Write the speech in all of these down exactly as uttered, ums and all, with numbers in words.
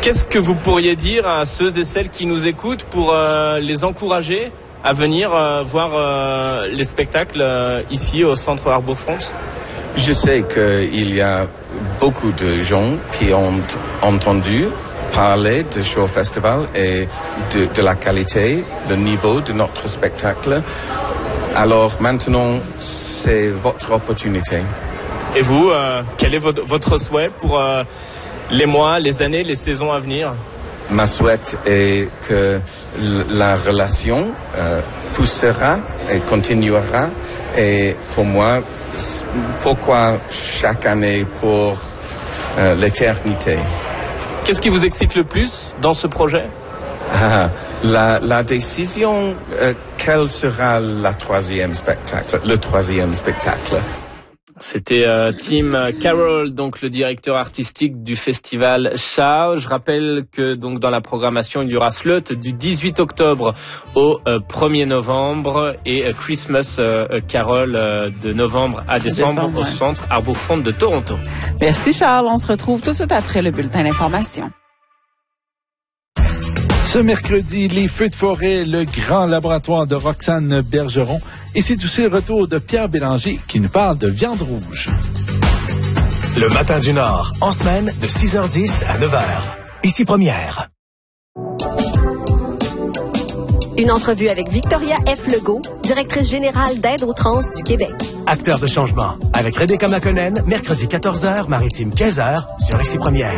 Qu'est-ce que vous pourriez dire à ceux et celles qui nous écoutent pour euh, les encourager à venir euh, voir euh, les spectacles euh, ici au Centre Harbourfront? Je sais qu'il y a beaucoup de gens qui ont entendu parler de Show Festival et de, de la qualité, le niveau de notre spectacle. Alors maintenant, c'est votre opportunité. Et vous, euh, quel est votre, votre souhait pour euh, les mois, les années, les saisons à venir? Ma souhait est que la relation euh, poussera et continuera. Et pour moi, pourquoi chaque année pour euh, l'éternité? Qu'est-ce qui vous excite le plus dans ce projet? Ah, la, la décision, euh, quel sera la troisième spectacle, le troisième spectacle? C'était euh, Tim Carroll, donc le directeur artistique du festival Show. Je rappelle que donc dans la programmation, il y aura Slut du dix-huit octobre au euh, premier novembre et euh, Christmas euh, Carol euh, de novembre à décembre, décembre au ouais. Centre Harbourfront de Toronto. Merci Charles, on se retrouve tout de suite après le bulletin d'information. Ce mercredi, les feux de forêt, le grand laboratoire de Roxane Bergeron. Et c'est aussi le retour de Pierre Bélanger qui nous parle de viande rouge. Le Matin du Nord, en semaine de six heures dix à neuf heures. Ici Première. Une entrevue avec Victoria F. Legault, directrice générale d'Aide aux trans du Québec. Acteur de changement, avec Rebecca McConnell, mercredi quatorze heures, maritime quinze heures, sur Ici Première.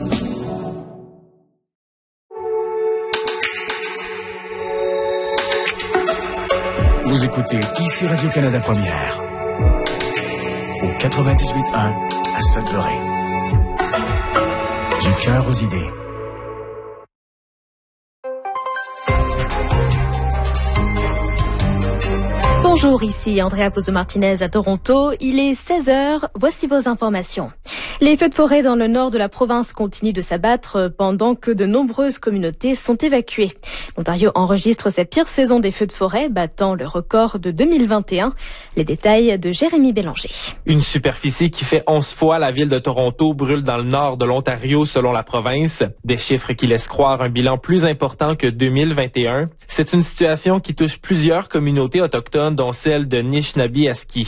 Vous écoutez Ici Radio-Canada Première, au quatre-vingt-dix-huit un à Sudbury. Du cœur aux idées. Bonjour, ici Andrea Pozzo-Martinez à Toronto. Il est seize heures. Voici vos informations. Les feux de forêt dans le nord de la province continuent de s'abattre pendant que de nombreuses communautés sont évacuées. L'Ontario enregistre sa pire saison des feux de forêt, battant le record de deux mille vingt et un. Les détails de Jérémy Bélanger. Une superficie qui fait onze fois la ville de Toronto brûle dans le nord de l'Ontario selon la province. Des chiffres qui laissent croire un bilan plus important que deux mille vingt et un. C'est une situation qui touche plusieurs communautés autochtones, dont celle de Nishnabie-Aski.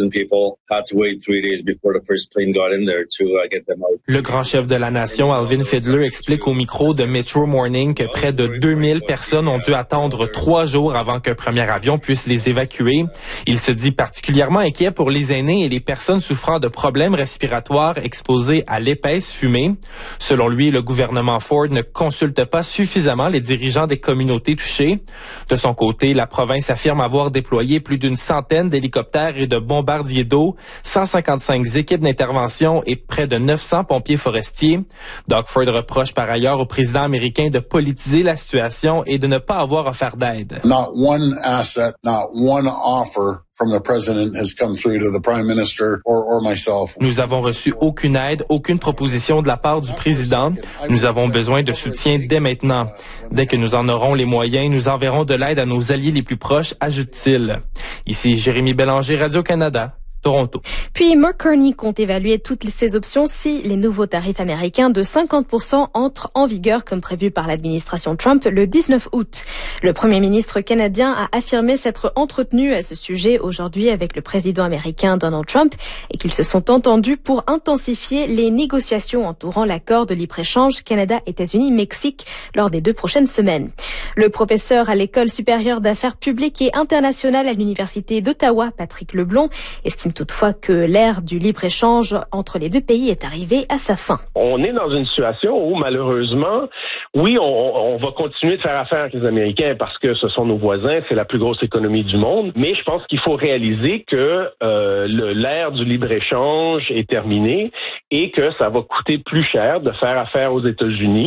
Le grand chef de la nation, Alvin Fiddler, explique au micro de Metro Morning que près de deux mille personnes ont dû attendre trois jours avant qu'un premier avion puisse les évacuer. Il se dit particulièrement inquiet pour les aînés et les personnes souffrant de problèmes respiratoires exposées à l'épaisse fumée. Selon lui, le gouvernement Ford ne consulte pas suffisamment les dirigeants des communautés touchées. De son côté, la province affirme avoir déployé plus d'une centaine d'hélicoptères et de bombardiers d'eau, cent cinquante-cinq équipes d'intervention et près de neuf cents pompiers forestiers. Doug Ford reproche par ailleurs au président américain de politiser la situation et de ne pas avoir offert d'aide. Not one asset, not one offer from the president has come through to the prime minister or, or myself. Nous avons reçu aucune aide, aucune proposition de la part du président. Nous avons besoin de soutien dès maintenant. Dès que nous en aurons les moyens, nous enverrons de l'aide à nos alliés les plus proches, ajoute-t-il. Ici Jérémy Bélanger, Radio-Canada. Toronto. Puis Mark Carney compte évaluer toutes ces options si les nouveaux tarifs américains de cinquante pour cent entrent en vigueur comme prévu par l'administration Trump le dix-neuf août. Le premier ministre canadien a affirmé s'être entretenu à ce sujet aujourd'hui avec le président américain Donald Trump et qu'ils se sont entendus pour intensifier les négociations entourant l'accord de libre-échange Canada-États-Unis-Mexique lors des deux prochaines semaines. Le professeur à l'École supérieure d'affaires publiques et internationales à l'Université d'Ottawa, Patrick Leblond, estime toutefois que l'ère du libre-échange entre les deux pays est arrivée à sa fin. On est dans une situation où, malheureusement, oui, on, on va continuer de faire affaire avec les Américains parce que ce sont nos voisins, c'est la plus grosse économie du monde, mais je pense qu'il faut réaliser que euh, le, l'ère du libre-échange est terminée et que ça va coûter plus cher de faire affaire aux États-Unis.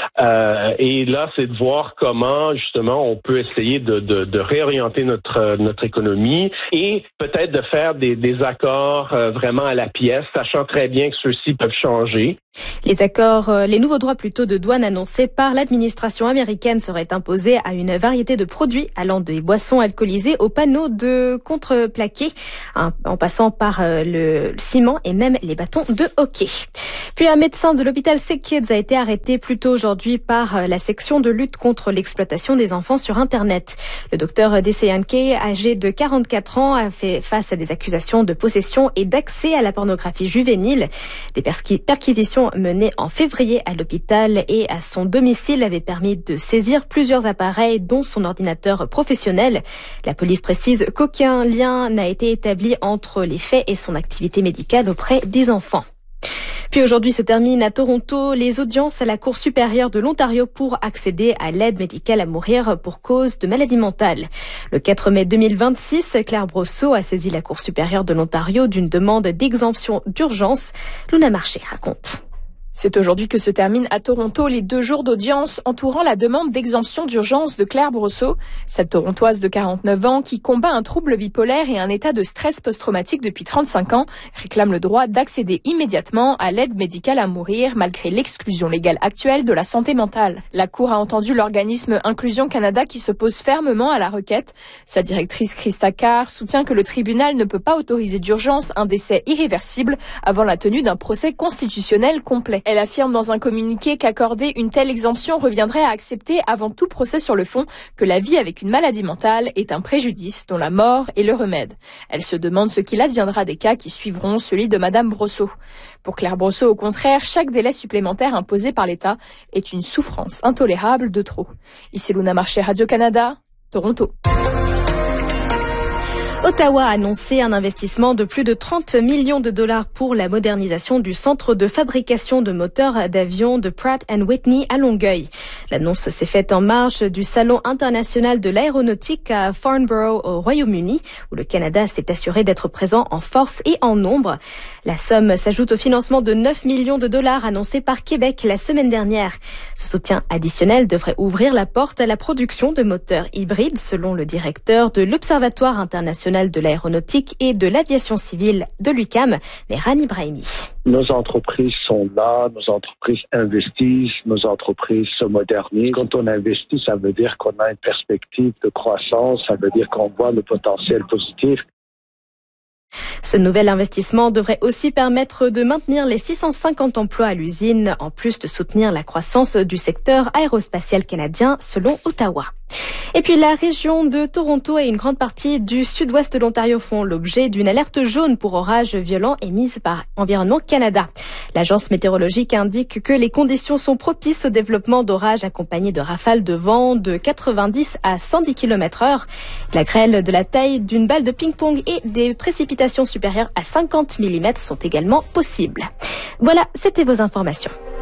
Euh, et là, c'est de voir comment, justement, on peut essayer de, de, de réorienter notre, notre économie et peut-être de faire des, des accords euh, vraiment à la pièce, sachant très bien que ceux-ci peuvent changer. Les accords, euh, les nouveaux droits plutôt de douane annoncés par l'administration américaine seraient imposés à une variété de produits allant des boissons alcoolisées aux panneaux de contreplaqué, hein, en passant par euh, le ciment et même les bâtons de hockey. Puis un médecin de l'hôpital Sick Kids a été arrêté plus tôt aujourd'hui par euh, la section de lutte contre l'exploitation des enfants sur Internet. Le docteur Deseyanke, âgé de quarante-quatre ans, a fait face à des accusations de possession et d'accès à la pornographie juvénile. Des persqui- perquisitions menées en février à l'hôpital et à son domicile avaient permis de saisir plusieurs appareils, dont son ordinateur professionnel. La police précise qu'aucun lien n'a été établi entre les faits et son activité médicale auprès des enfants. Puis aujourd'hui se terminent à Toronto les audiences à la Cour supérieure de l'Ontario pour accéder à l'aide médicale à mourir pour cause de maladie mentale. Le quatre mai deux mille vingt-six, Claire Brosseau a saisi la Cour supérieure de l'Ontario d'une demande d'exemption d'urgence. Luna Marché raconte. C'est aujourd'hui que se terminent à Toronto les deux jours d'audience entourant la demande d'exemption d'urgence de Claire Brosseau, cette Torontoise de quarante-neuf ans qui combat un trouble bipolaire et un état de stress post-traumatique depuis trente-cinq ans, réclame le droit d'accéder immédiatement à l'aide médicale à mourir malgré l'exclusion légale actuelle de la santé mentale. La Cour a entendu l'organisme Inclusion Canada qui s'oppose fermement à la requête. Sa directrice Christa Carr soutient que le tribunal ne peut pas autoriser d'urgence un décès irréversible avant la tenue d'un procès constitutionnel complet. Elle affirme dans un communiqué qu'accorder une telle exemption reviendrait à accepter avant tout procès sur le fond que la vie avec une maladie mentale est un préjudice dont la mort est le remède. Elle se demande ce qu'il adviendra des cas qui suivront celui de Madame Brosseau. Pour Claire Brosseau, au contraire, chaque délai supplémentaire imposé par l'État est une souffrance intolérable de trop. Ici Luna Marché, Radio-Canada, Toronto. Ottawa a annoncé un investissement de plus de trente millions de dollars pour la modernisation du centre de fabrication de moteurs d'avion de Pratt and Whitney à Longueuil. L'annonce s'est faite en marge du Salon international de l'aéronautique à Farnborough au Royaume-Uni, où le Canada s'est assuré d'être présent en force et en nombre. La somme s'ajoute au financement de neuf millions de dollars annoncé par Québec la semaine dernière. Ce soutien additionnel devrait ouvrir la porte à la production de moteurs hybrides, selon le directeur de l'Observatoire international de l'aéronautique et de l'aviation civile de l'U Q A M, Mehran Ibrahimi. Nos entreprises sont là, nos entreprises investissent, nos entreprises se modernisent. Quand on investit, ça veut dire qu'on a une perspective de croissance, ça veut dire qu'on voit le potentiel positif. Ce nouvel investissement devrait aussi permettre de maintenir les six cent cinquante emplois à l'usine, en plus de soutenir la croissance du secteur aérospatial canadien, selon Ottawa. Et puis la région de Toronto et une grande partie du sud-ouest de l'Ontario font l'objet d'une alerte jaune pour orages violents émise par Environnement Canada. L'agence météorologique indique que les conditions sont propices au développement d'orages accompagnés de rafales de vent de quatre-vingt-dix à cent dix kilomètres heure, de la grêle de la taille d'une balle de ping-pong et des précipitations supérieures à cinquante millimètres sont également possibles. Voilà, c'était vos informations.